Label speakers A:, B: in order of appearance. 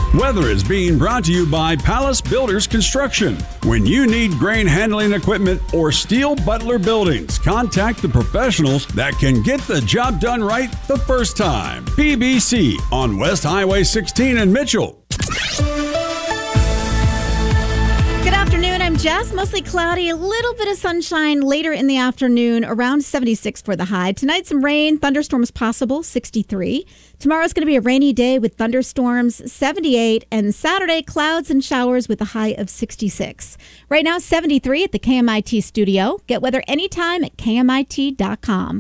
A: Weather is being brought to you by Palace Builders Construction. When you need grain handling equipment or steel Butler buildings, contact the professionals that can get the job done right the first time. PBC on West Highway 16 in Mitchell.
B: Good afternoon. I'm Jess. Mostly cloudy, a little bit of sunshine later in the afternoon, around 76 for the high. Tonight, some rain, thunderstorms possible, 63. Tomorrow's going to be a rainy day with thunderstorms, 78. And Saturday, clouds and showers with a high of 66. Right now, 73 at the KMIT studio. Get weather anytime at KMIT.com.